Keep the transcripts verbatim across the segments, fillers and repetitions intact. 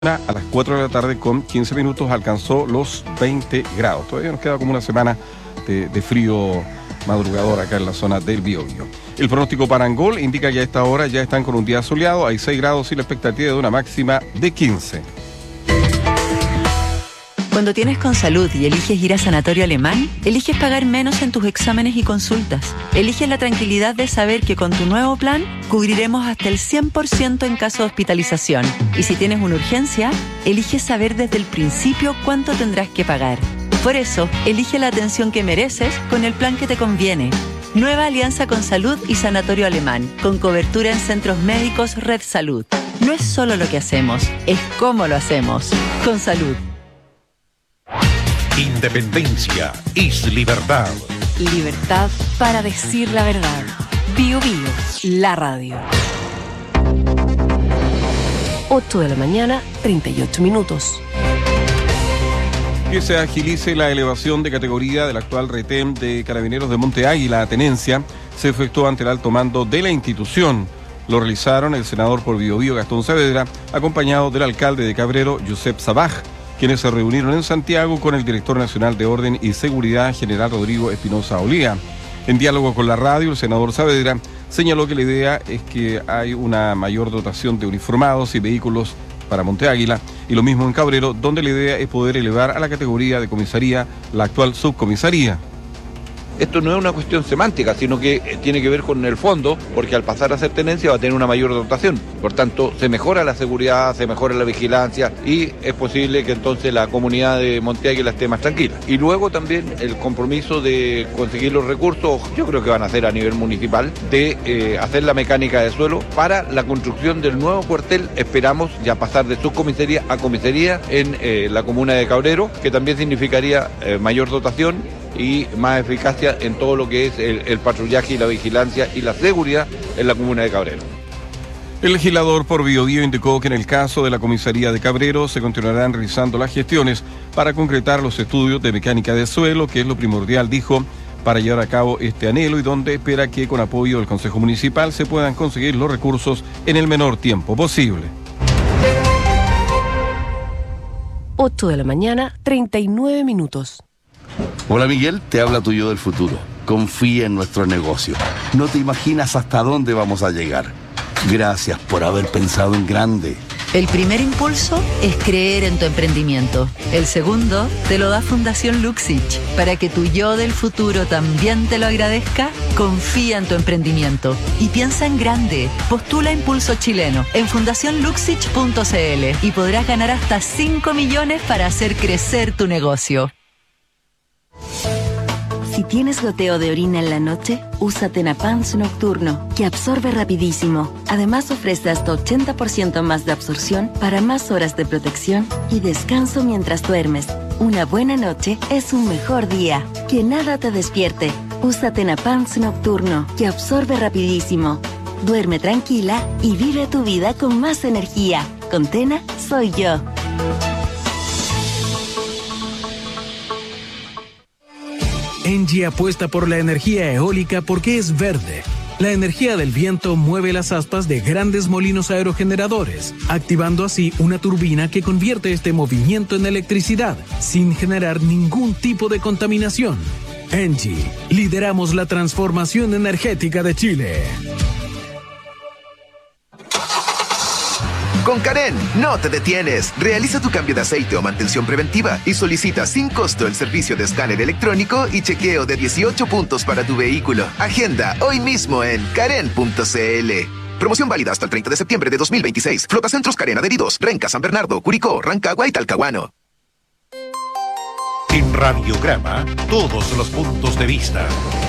A las cuatro de la tarde con quince minutos alcanzó los veinte grados. Todavía nos queda como una semana de, de frío madrugador acá en la zona del Biobío. El pronóstico para Angol indica que a esta hora ya están con un día soleado, hay seis grados y la expectativa de una máxima de quince. Cuando tienes Consalud y eliges ir a Sanatorio Alemán, eliges pagar menos en tus exámenes y consultas. Eliges la tranquilidad de saber que con tu nuevo plan cubriremos hasta el cien por ciento en caso de hospitalización. Y si tienes una urgencia, eliges saber desde el principio cuánto tendrás que pagar. Por eso, elige la atención que mereces con el plan que te conviene. Nueva alianza Consalud y Sanatorio Alemán, con cobertura en centros médicos Red Salud. No es solo lo que hacemos, es cómo lo hacemos. Consalud. Independencia es libertad. Libertad para decir la verdad. Bio Bio, la radio. ocho de la mañana, treinta y ocho minutos. Que se agilice la elevación de categoría del actual retén de Carabineros de Monte Águila a tenencia se efectuó ante el alto mando de la institución. Lo realizaron el senador por Biobío Gastón Saavedra, acompañado del alcalde de Cabrero, Josep Sabaj, quienes se reunieron en Santiago con el director nacional de Orden y Seguridad, general Rodrigo Espinosa Olía. En diálogo con la radio, el senador Saavedra señaló que la idea es que hay una mayor dotación de uniformados y vehículos para Monte Águila, y lo mismo en Cabrero, donde la idea es poder elevar a la categoría de comisaría la actual subcomisaría. Esto no es una cuestión semántica, sino que tiene que ver con el fondo, porque al pasar a ser tenencia va a tener una mayor dotación. Por tanto, se mejora la seguridad, se mejora la vigilancia y es posible que entonces la comunidad de Monte Águila esté más tranquila. Y luego también el compromiso de conseguir los recursos, yo creo que van a hacer a nivel municipal, de eh, hacer la mecánica de suelo para la construcción del nuevo cuartel. Esperamos ya pasar de subcomisaría a comisaría en eh, la comuna de Cabrero, que también significaría eh, mayor dotación y más eficacia en todo lo que es el, el patrullaje y la vigilancia y la seguridad en la comuna de Cabrero. El legislador por Biobío indicó que en el caso de la comisaría de Cabrero se continuarán realizando las gestiones para concretar los estudios de mecánica de suelo, que es lo primordial, dijo, para llevar a cabo este anhelo, y donde espera que con apoyo del Consejo Municipal se puedan conseguir los recursos en el menor tiempo posible. ocho de la mañana, treinta y nueve minutos. Hola Miguel, te habla tu yo del futuro. Confía en nuestro negocio. No te imaginas hasta dónde vamos a llegar. Gracias por haber pensado en grande. El primer impulso es creer en tu emprendimiento. El segundo te lo da Fundación Luxich. Para que tu yo del futuro también te lo agradezca, confía en tu emprendimiento y piensa en grande. Postula Impulso Chileno en fundación luxich punto c l y podrás ganar hasta cinco millones para hacer crecer tu negocio. Si tienes goteo de orina en la noche, usa Tenapans Nocturno, que absorbe rapidísimo. Además ofrece hasta ochenta por ciento más de absorción para más horas de protección y descanso mientras duermes. Una buena noche es un mejor día. Que nada te despierte. Usa Tenapans Nocturno, que absorbe rapidísimo. Duerme tranquila y vive tu vida con más energía. Con Tena, soy yo. Engie apuesta por la energía eólica porque es verde. La energía del viento mueve las aspas de grandes molinos aerogeneradores, activando así una turbina que convierte este movimiento en electricidad, sin generar ningún tipo de contaminación. Engie, lideramos la transformación energética de Chile. Con Karen, no te detienes. Realiza tu cambio de aceite o mantención preventiva y solicita sin costo el servicio de escáner electrónico y chequeo de dieciocho puntos para tu vehículo. Agenda hoy mismo en karen punto c l. Promoción válida hasta el treinta de septiembre de dos mil veintiséis. Flotacentros Karen adheridos: Renca, San Bernardo, Curicó, Rancagua y Talcahuano. En Radiograma, todos los puntos de vista.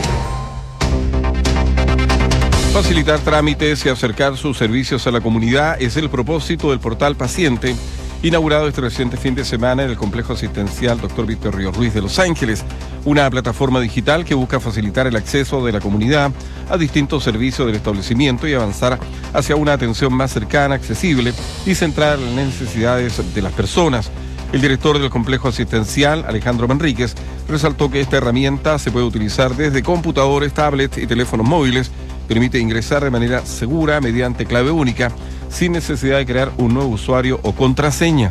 Facilitar trámites y acercar sus servicios a la comunidad es el propósito del portal Paciente, inaugurado este reciente fin de semana en el complejo asistencial doctor Víctor Ríos Ruiz de Los Ángeles, una plataforma digital que busca facilitar el acceso de la comunidad a distintos servicios del establecimiento y avanzar hacia una atención más cercana, accesible y centrada en las necesidades de las personas. El director del complejo asistencial, Alejandro Manríquez, resaltó que esta herramienta se puede utilizar desde computadores, tablets y teléfonos móviles, permite ingresar de manera segura mediante clave única, sin necesidad de crear un nuevo usuario o contraseña.